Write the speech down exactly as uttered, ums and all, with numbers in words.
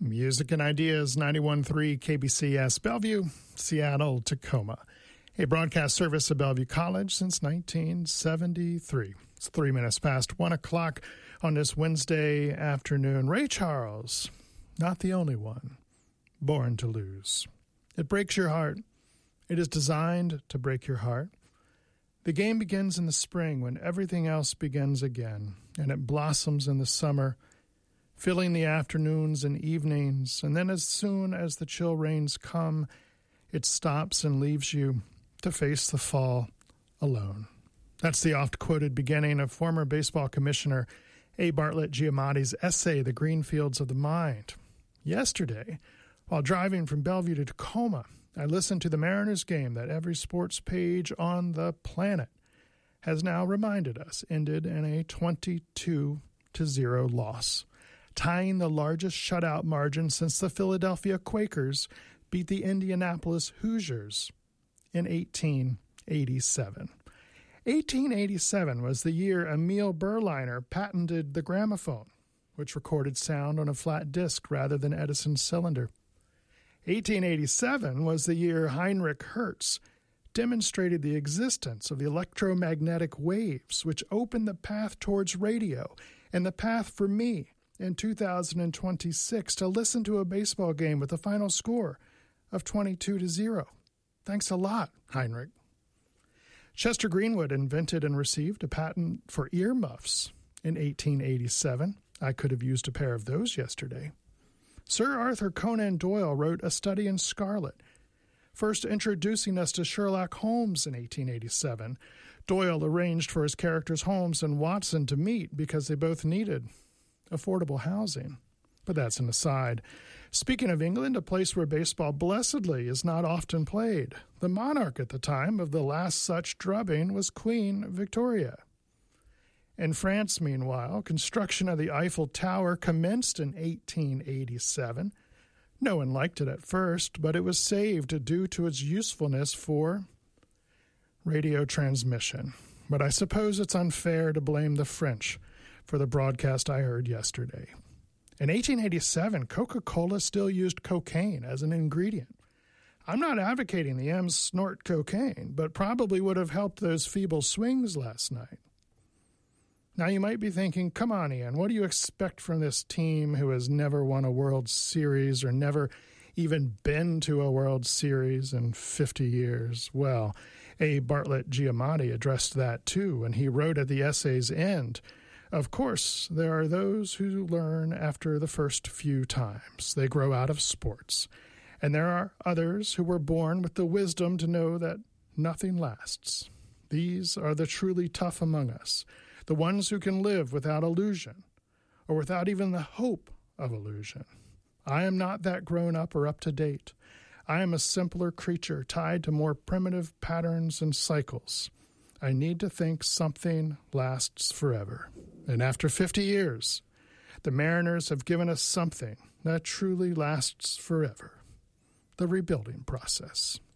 Music and Ideas, ninety-one point three K B C S, Bellevue, Seattle, Tacoma. A broadcast service of Bellevue College since nineteen seventy-three. It's three minutes past one o'clock on this Wednesday afternoon. Ray Charles, not the only one, Born to Lose. It breaks your heart. It is designed to break your heart. The game begins in the spring when everything else begins again, and it blossoms in the summer, filling the afternoons and evenings, and then as soon as the chill rains come, it stops and leaves you to face the fall alone. That's the oft-quoted beginning of former baseball commissioner A. Bartlett Giamatti's essay, The Green Fields of the Mind. Yesterday, while driving from Bellevue to Tacoma, I listened to the Mariners game that every sports page on the planet has now reminded us ended in a twenty-two to zero loss, tying the largest shutout margin since the Philadelphia Quakers beat the Indianapolis Hoosiers in eighteen eighty-seven. eighteen eighty-seven was the year Emil Berliner patented the gramophone, which recorded sound on a flat disc rather than Edison's cylinder. eighteen eighty-seven was the year Heinrich Hertz demonstrated the existence of the electromagnetic waves, which opened the path towards radio and the path for me in two thousand twenty-six to listen to a baseball game with a final score of twenty-two to zero. Thanks a lot, Heinrich. Chester Greenwood invented and received a patent for earmuffs in eighteen eighty-seven. I could have used a pair of those yesterday. Sir Arthur Conan Doyle wrote A Study in Scarlet, first introducing us to Sherlock Holmes in eighteen eighty-seven. Doyle arranged for his characters Holmes and Watson to meet because they both needed affordable housing. But that's an aside. Speaking of England, a place where baseball blessedly is not often played, the monarch at the time of the last such drubbing was Queen Victoria. In France, meanwhile, construction of the Eiffel Tower commenced in eighteen eighty-seven. No one liked it at first, but it was saved due to its usefulness for radio transmission. But I suppose it's unfair to blame the French for the broadcast I heard yesterday. In eighteen eighty-seven, Coca-Cola still used cocaine as an ingredient. I'm not advocating the M's snort cocaine, but probably would have helped those feeble swings last night. Now you might be thinking, come on, Ian, what do you expect from this team who has never won a World Series or never even been to a World Series in fifty years? Well, A. Bartlett Giamatti addressed that too, and he wrote at the essay's end, of course, there are those who learn after the first few times. They grow out of sports. And there are others who were born with the wisdom to know that nothing lasts. These are the truly tough among us, the ones who can live without illusion, or without even the hope of illusion. I am not that grown up or up to date. I am a simpler creature tied to more primitive patterns and cycles. I need to think something lasts forever. And after fifty years, the Mariners have given us something that truly lasts forever. The rebuilding process.